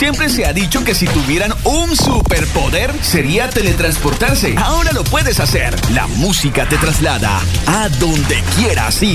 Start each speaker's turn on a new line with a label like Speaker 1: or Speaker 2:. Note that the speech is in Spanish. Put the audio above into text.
Speaker 1: Siempre se ha dicho que si tuvieran un superpoder sería teletransportarse. Ahora lo puedes hacer. La música te traslada a donde quieras ir.